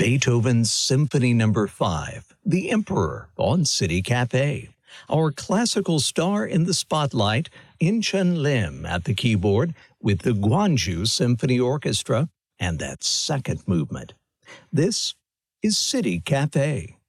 Beethoven's Symphony No. 5, The Emperor, on City Cafe. Our classical star in the spotlight, In-Chun Lim at the keyboard with the Gwangju Symphony Orchestra and that second movement. This is City Cafe.